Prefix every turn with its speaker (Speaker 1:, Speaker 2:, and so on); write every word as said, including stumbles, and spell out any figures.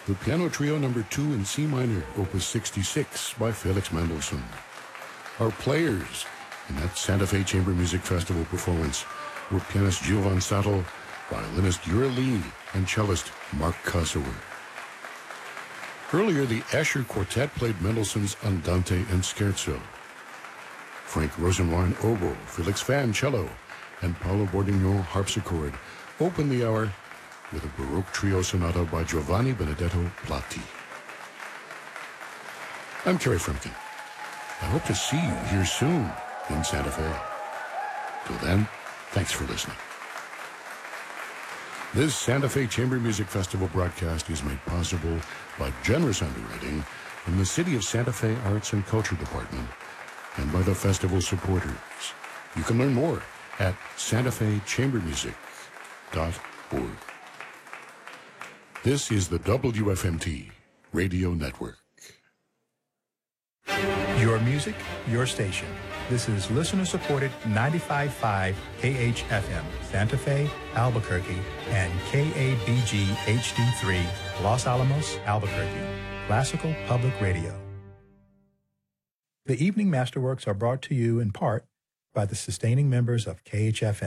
Speaker 1: the Piano Trio number two in C minor, opus sixty-six by Felix Mendelssohn. Our players in that Santa Fe Chamber Music Festival performance were pianist Giovan Sattel, violinist Yura Lee, and cellist Mark Kosower. Earlier, the Escher Quartet played Mendelssohn's Andante and Scherzo. Frank Rosenwein oboe, Felix Fan cello, and Paolo Bordignon harpsichord opened the hour with a Baroque trio sonata by Giovanni Benedetto Platti. I'm Kerry Frumkin. I hope to see you here soon in Santa Fe. Till then, thanks for listening. This Santa Fe Chamber Music Festival broadcast is made possible by generous underwriting from the City of Santa Fe Arts and Culture Department and by the festival supporters. You can learn more at santa fe chamber music dot org. This is the W F M T Radio Network.
Speaker 2: Your music, your station. This is listener-supported ninety-five point five K H F M, Santa Fe, Albuquerque, and K A B G H D three, Los Alamos, Albuquerque. Classical Public Radio. The evening masterworks are brought to you in part by the sustaining members of K H F M.